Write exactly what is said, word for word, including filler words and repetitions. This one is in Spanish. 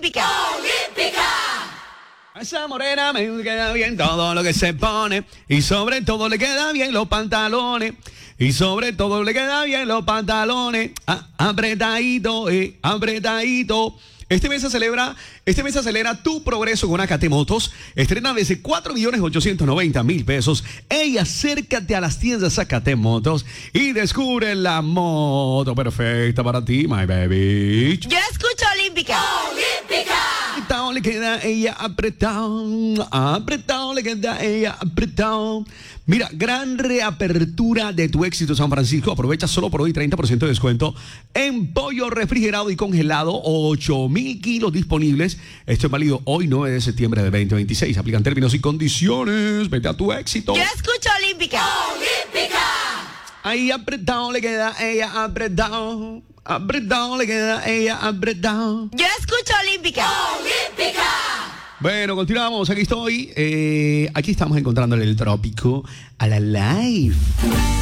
Olímpica. Olímpica. A esa morena me queda bien todo lo que se pone y sobre todo le queda bien los pantalones y sobre todo le queda bien los pantalones. Ah, apretadito, eh, apretadito. Este mes se celebra, este mes se acelera tu progreso con Acate Motos. Estrena desde cuatro millones ochocientos noventa mil pesos. Ey, acércate a las tiendas Acate Motos y descubre la moto perfecta para ti, my baby. Yo escucho Olímpica. Olímpica. Apretado le queda ella apretado, apretado le queda ella apretado. Mira, gran reapertura de tu éxito San Francisco. Aprovecha solo por hoy treinta por ciento de descuento en pollo refrigerado y congelado, ocho mil kilos disponibles. Esto es válido hoy, nueve de septiembre de veinte veintiséis. Aplican términos y condiciones. Vete a tu éxito. Yo escucho Olímpica. Olímpica. Ahí apretado le queda ella apretado, apretado le queda ella apretado. Yo escucho Olímpica. Olímpica. Bueno, continuamos. Aquí estoy. Eh, aquí estamos encontrándole el trópico a la live.